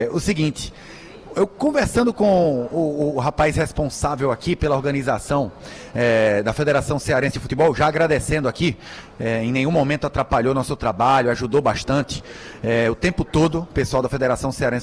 O seguinte, eu conversando com o rapaz responsável aqui pela organização da Federação Cearense de Futebol, já agradecendo aqui, em nenhum momento atrapalhou nosso trabalho, ajudou bastante o tempo todo, o pessoal da Federação Cearense